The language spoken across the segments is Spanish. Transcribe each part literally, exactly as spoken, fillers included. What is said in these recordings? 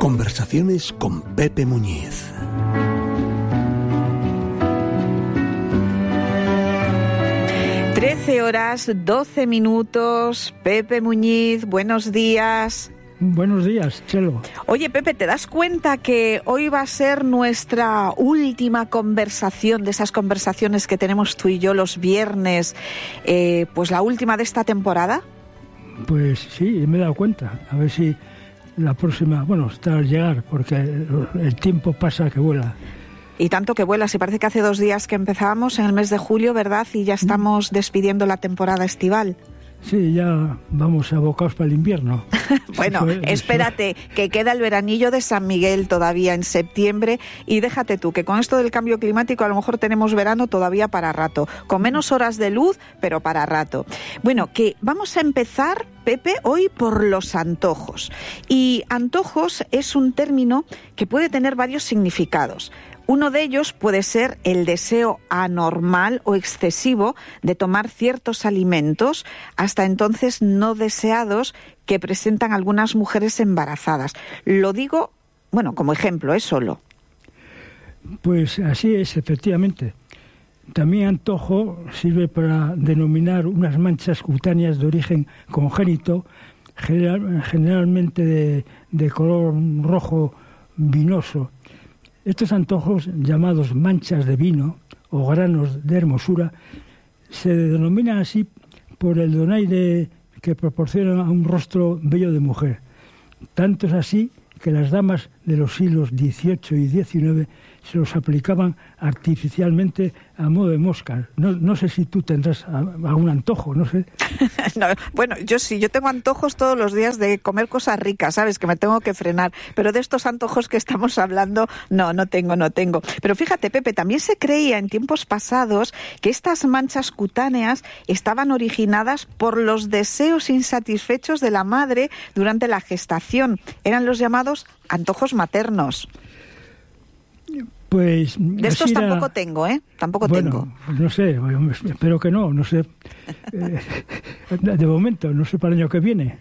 Conversaciones con Pepe Muñiz. trece horas, doce minutos. Pepe Muñiz, buenos días. Buenos días, Chelo. Oye, Pepe, ¿te das cuenta que hoy va a ser nuestra última conversación, de esas conversaciones que tenemos tú y yo los viernes, eh, pues la última de esta temporada? Pues sí, me he dado cuenta. A ver si la próxima, bueno, está al llegar, porque el tiempo pasa que vuela. Y tanto que vuela, si parece que hace dos días que empezábamos en el mes de julio, ¿verdad? Y ya estamos despidiendo la temporada estival. Sí, ya vamos abocados para el invierno. Bueno, eso es, espérate, eso... que queda el veranillo de San Miguel todavía en septiembre, y déjate tú, que con esto del cambio climático a lo mejor tenemos verano todavía para rato, con menos horas de luz, pero para rato. Bueno, que vamos a empezar, Pepe, hoy por los antojos. Y antojos es un término que puede tener varios significados. Uno de ellos puede ser el deseo anormal o excesivo de tomar ciertos alimentos, hasta entonces no deseados, que presentan algunas mujeres embarazadas. Lo digo, bueno, como ejemplo, es solo. Pues así es, efectivamente. También antojo sirve para denominar unas manchas cutáneas de origen congénito, general, generalmente de, de color rojo vinoso. Estos antojos, llamados manchas de vino o granos de hermosura, se denominan así por el donaire que proporcionan a un rostro bello de mujer. Tanto es así que las damas de los siglos dieciocho y diecinueve se los aplicaban artificialmente a modo de moscas. No, no sé si tú tendrás algún antojo, no sé. No, bueno, yo sí, yo tengo antojos todos los días de comer cosas ricas, ¿sabes? Que me tengo que frenar. Pero de estos antojos que estamos hablando, no, no tengo, no tengo. Pero fíjate, Pepe, también se creía en tiempos pasados que estas manchas cutáneas estaban originadas por los deseos insatisfechos de la madre durante la gestación. Eran los llamados antojos maternos. Pues de estos era... tampoco tengo, ¿eh? Tampoco bueno, tengo. Pues no sé, espero que no, no sé. Eh, de momento, no sé para el año que viene.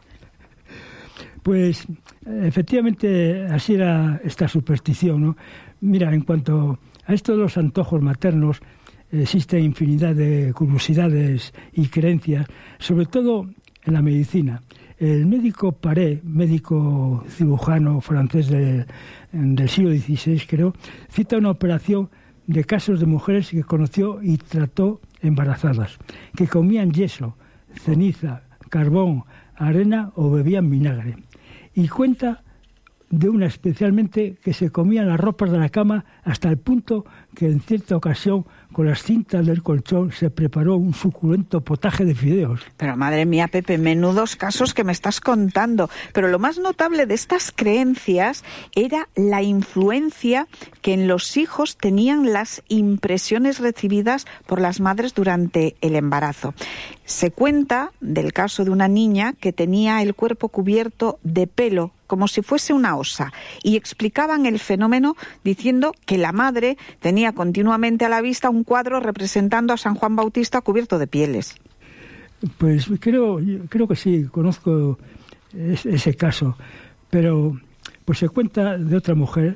Pues efectivamente así era esta superstición, ¿no? Mira, en cuanto a esto de los antojos maternos, existe infinidad de curiosidades y creencias, sobre todo en la medicina. El médico Paré, médico cirujano francés de, del siglo dieciséis, creo, cita una operación de casos de mujeres que conoció y trató embarazadas, que comían yeso, ceniza, carbón, arena o bebían vinagre. Y cuenta de una especialmente que se comían las ropas de la cama hasta el punto que en cierta ocasión con las cintas del colchón se preparó un suculento potaje de fideos. Pero madre mía, Pepe, menudos casos que me estás contando. Pero lo más notable de estas creencias era la influencia que en los hijos tenían las impresiones recibidas por las madres durante el embarazo. Se cuenta del caso de una niña que tenía el cuerpo cubierto de pelo, como si fuese una osa, y explicaban el fenómeno diciendo que la madre tenía continuamente a la vista un cuadro representando a San Juan Bautista cubierto de pieles. Pues creo, creo que sí, conozco ese caso, pero pues se cuenta de otra mujer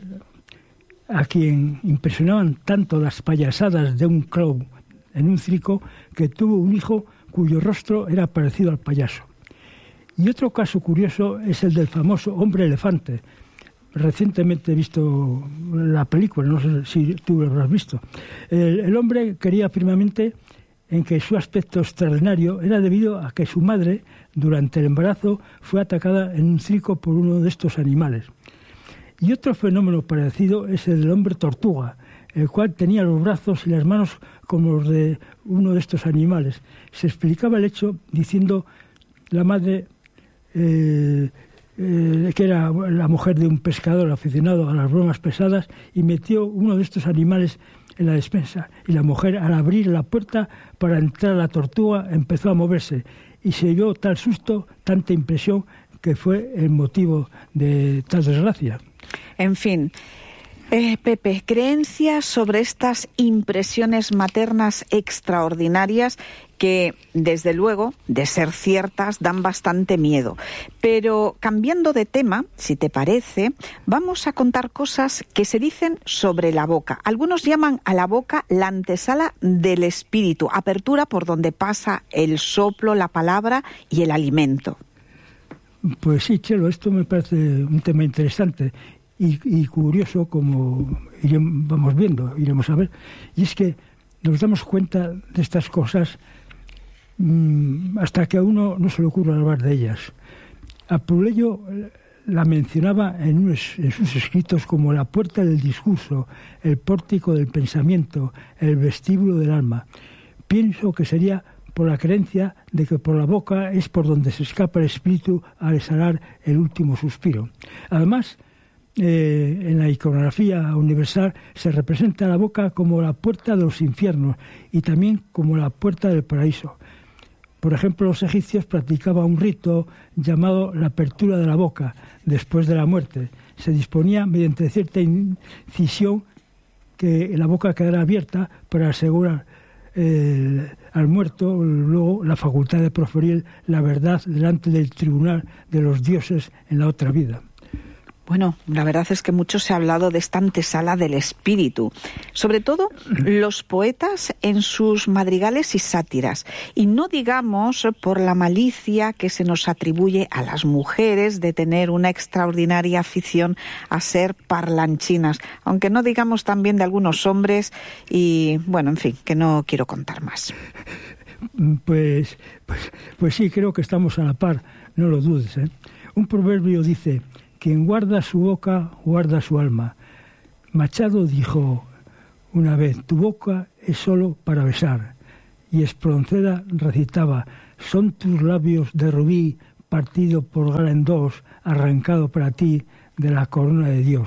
a quien impresionaban tanto las payasadas de un clown en un circo que tuvo un hijo cuyo rostro era parecido al payaso. Y otro caso curioso es el del famoso hombre elefante. Recientemente he visto la película, no sé si tú lo has visto. El, el hombre creía firmemente en que su aspecto extraordinario era debido a que su madre, durante el embarazo, fue atacada en un circo por uno de estos animales. Y otro fenómeno parecido es el del hombre tortuga, el cual tenía los brazos y las manos como los de uno de estos animales. Se explicaba el hecho diciendo la madre eh, eh, que era la mujer de un pescador aficionado a las bromas pesadas y metió uno de estos animales en la despensa. Y la mujer, al abrir la puerta para entrar a la tortuga, empezó a moverse y se dio tal susto, tanta impresión, que fue el motivo de tal desgracia. En fin, Eh, Pepe, creencias sobre estas impresiones maternas extraordinarias que, desde luego, de ser ciertas, dan bastante miedo. Pero, cambiando de tema, si te parece, vamos a contar cosas que se dicen sobre la boca. Algunos llaman a la boca la antesala del espíritu, apertura por donde pasa el soplo, la palabra y el alimento. Pues sí, Chelo, esto me parece un tema interesante. Y, y curioso, como iremos, vamos viendo, iremos a ver, y es que nos damos cuenta de estas cosas mmm, hasta que a uno no se le ocurre hablar de ellas. Apuleyo la mencionaba en, unos, en sus escritos como la puerta del discurso, el pórtico del pensamiento, el vestíbulo del alma. Pienso que sería por la creencia de que por la boca es por donde se escapa el espíritu al exhalar el último suspiro. Además, Eh, en la iconografía universal se representa la boca como la puerta de los infiernos y también como la puerta del paraíso. Por ejemplo, los egipcios practicaban un rito llamado la apertura de la boca después de la muerte. Se disponía mediante cierta incisión que la boca quedara abierta para asegurar eh, al muerto luego la facultad de proferir la verdad delante del tribunal de los dioses en la otra vida. Bueno, la verdad es que mucho se ha hablado de esta antesala del espíritu, sobre todo los poetas en sus madrigales y sátiras, y no digamos por la malicia que se nos atribuye a las mujeres de tener una extraordinaria afición a ser parlanchinas, aunque no digamos también de algunos hombres y, bueno, en fin, que no quiero contar más. Pues, pues, pues sí, creo que estamos a la par, no lo dudes, ¿eh? Un proverbio dice: quien guarda su boca, guarda su alma. Machado dijo una vez: tu boca es solo para besar. Y Espronceda recitaba: son tus labios de rubí, partido por gala en dos, arrancado para ti de la corona de Dios.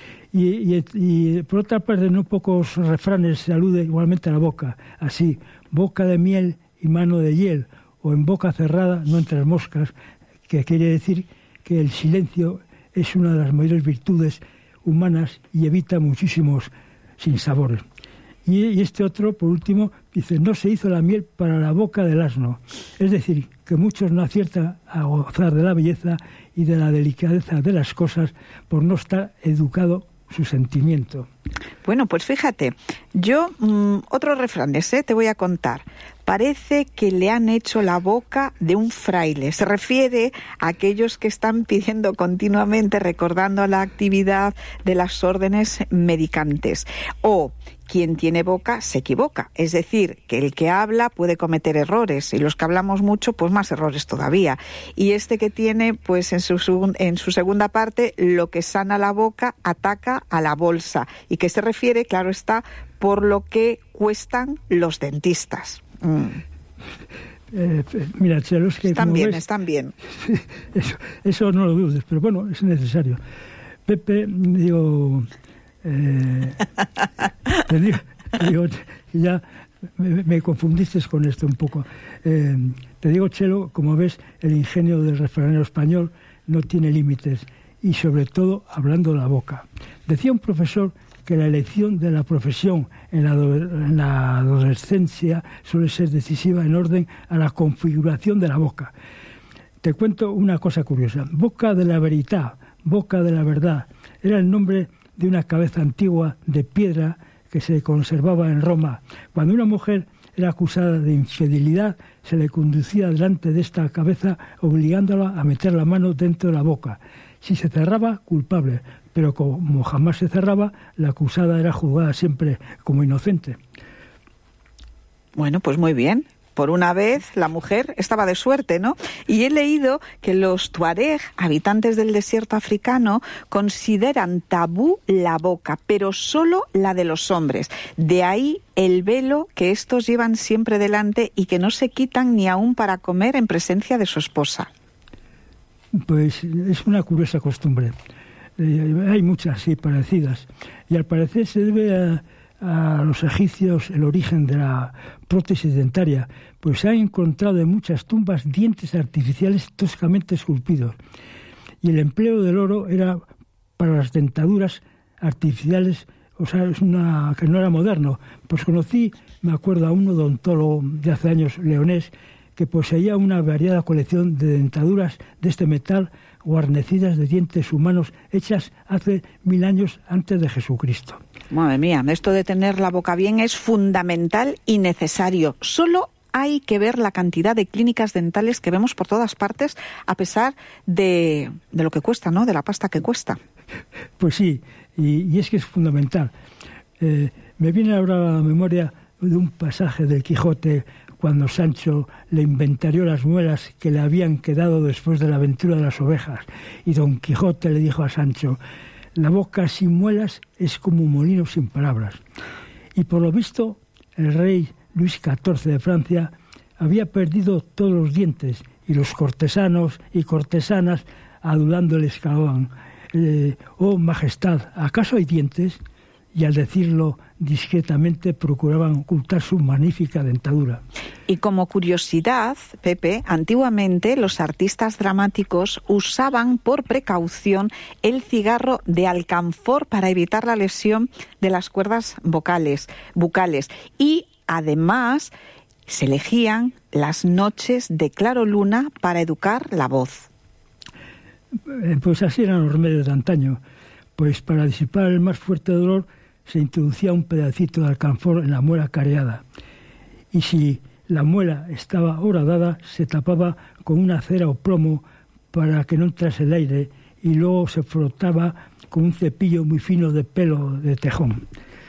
Y, y, y por otra parte, no pocos refranes se alude igualmente a la boca. Así: boca de miel y mano de hiel, o en boca cerrada no entras moscas, que quiere decir que el silencio es una de las mayores virtudes humanas y evita muchísimos sinsabores. Y, y este otro, por último, dice: no se hizo la miel para la boca del asno. Es decir, que muchos no aciertan a gozar de la belleza y de la delicadeza de las cosas por no estar educado su sentimiento. Bueno, pues fíjate, yo mmm, otros refranes, ¿eh? Te voy a contar. Parece que le han hecho la boca de un fraile. Se refiere a aquellos que están pidiendo continuamente, recordando la actividad de las órdenes medicantes. O quien tiene boca se equivoca. Es decir, que el que habla puede cometer errores y los que hablamos mucho, pues más errores todavía. Y este que tiene, pues en su, en su segunda parte, lo que sana la boca ataca a la bolsa. Y que se refiere, claro está, por lo que cuestan los dentistas. Mm. Eh, mira, Chelo, es que están bien, ves, están bien. Eso, eso no lo dudes, pero bueno, es necesario. Pepe, digo, eh, te digo, te digo ya me, me confundiste con esto un poco. Eh, te digo, Chelo, como ves, el ingenio del refranero español no tiene límites y sobre todo hablando de la boca. Decía un profesor que la elección de la profesión en la, en la adolescencia suele ser decisiva en orden a la configuración de la boca. Te cuento una cosa curiosa. Boca de la Verità, boca de la verdad, era el nombre de una cabeza antigua de piedra que se conservaba en Roma. Cuando una mujer era acusada de infidelidad, se le conducía delante de esta cabeza obligándola a meter la mano dentro de la boca. Si se cerraba, culpable, pero como jamás se cerraba, la acusada era juzgada siempre como inocente. Bueno, pues muy bien. Por una vez la mujer estaba de suerte, ¿no? Y he leído que los tuareg, habitantes del desierto africano, consideran tabú la boca, pero solo la de los hombres. De ahí el velo que estos llevan siempre delante y que no se quitan ni aún para comer en presencia de su esposa. Pues es una curiosa costumbre. Eh, hay muchas, sí, parecidas. Y al parecer se debe a, a los egipcios el origen de la prótesis dentaria, pues se han encontrado en muchas tumbas dientes artificiales toscamente esculpidos. Y el empleo del oro era para las dentaduras artificiales, o sea, es una que no era moderno. Pues conocí, me acuerdo, a un odontólogo de hace años, leonés, que poseía una variada colección de dentaduras de este metal guarnecidas de dientes humanos hechas hace mil años antes de Jesucristo. Madre mía, esto de tener la boca bien es fundamental y necesario. Solo hay que ver la cantidad de clínicas dentales que vemos por todas partes, a pesar de, de lo que cuesta, ¿no? De la pasta que cuesta. Pues sí, y, y es que es fundamental. Eh, me viene ahora a la memoria de un pasaje del Quijote cuando Sancho le inventarió las muelas que le habían quedado después de la aventura de las ovejas. Y Don Quijote le dijo a Sancho: la boca sin muelas es como un molino sin palabras. Y por lo visto, el rey Luis catorce de Francia había perdido todos los dientes, y los cortesanos y cortesanas adulándole exclamaban: eh, oh majestad, ¿acaso hay dientes? Y al decirlo discretamente procuraban ocultar su magnífica dentadura. Y como curiosidad, Pepe, antiguamente los artistas dramáticos usaban por precaución el cigarro de alcanfor para evitar la lesión de las cuerdas vocales, bucales. Y además se elegían las noches de claro luna para educar la voz. Pues así eran los remedios de antaño. Pues para disipar el más fuerte dolor se introducía un pedacito de alcanfor en la muela careada. Y si la muela estaba horadada, se tapaba con una cera o plomo para que no entrase el aire, y luego se frotaba con un cepillo muy fino de pelo de tejón.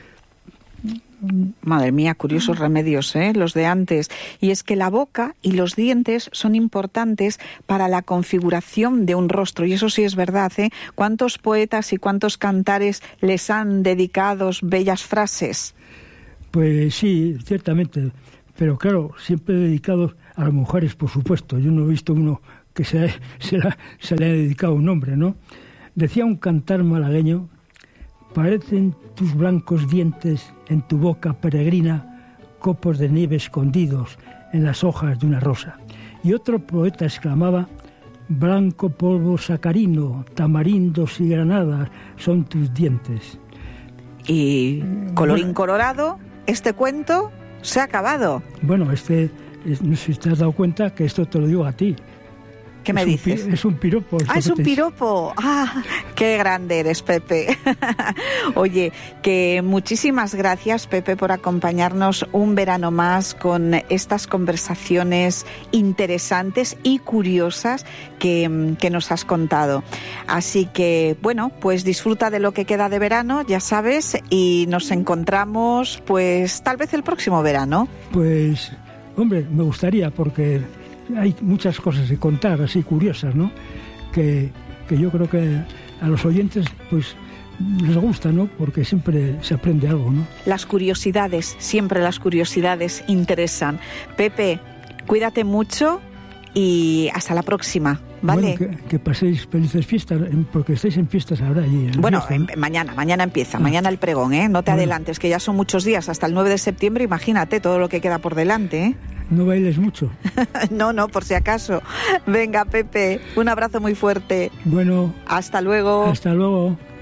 Madre mía, curiosos remedios, ¿eh? Los de antes. Y es que la boca y los dientes son importantes para la configuración de un rostro. Y eso sí es verdad, ¿eh? ¿Cuántos poetas y cuántos cantares les han dedicado bellas frases? Pues sí, ciertamente. Pero claro, siempre dedicados a las mujeres, por supuesto. Yo no he visto uno que se, se, la, se le haya dedicado a un hombre, ¿no? Decía un cantar malagueño: parecen tus blancos dientes en tu boca peregrina copos de nieve escondidos en las hojas de una rosa. Y otro poeta exclamaba: blanco polvo sacarino, tamarindos y granadas son tus dientes. Y colorín colorado, este cuento se ha acabado. Bueno, este, no sé si te has dado cuenta que esto te lo digo a ti. ¿Qué me es dices? Un, es un piropo. Ah, es un piropo. Ah, qué grande eres, Pepe. Oye, que muchísimas gracias, Pepe, por acompañarnos un verano más con estas conversaciones interesantes y curiosas que, que nos has contado. Así que, bueno, pues disfruta de lo que queda de verano, ya sabes, y nos encontramos, pues, tal vez el próximo verano. Pues, hombre, me gustaría, porque hay muchas cosas que contar, así curiosas, ¿no? Que, que yo creo que a los oyentes, pues, les gusta, ¿no? Porque siempre se aprende algo, ¿no? Las curiosidades, siempre las curiosidades interesan. Pepe, cuídate mucho y hasta la próxima, ¿vale? Bueno, que, que paséis felices fiestas, porque estáis en fiestas ahora allí. Bueno, fiesta, ¿no? mañana, mañana empieza, ah. mañana el pregón, ¿eh? No te bueno. adelantes, que ya son muchos días, hasta el nueve de septiembre, imagínate todo lo que queda por delante, ¿eh? No bailes mucho. No, no, por si acaso. Venga, Pepe, un abrazo muy fuerte. Bueno. Hasta luego. Hasta luego.